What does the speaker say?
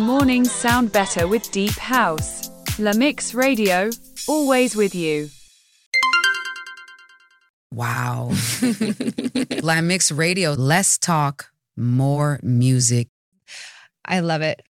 Mornings sound better with Deep House. La Mix Radio, always with you. Wow. La Mix Radio, less talk, more music. I love it.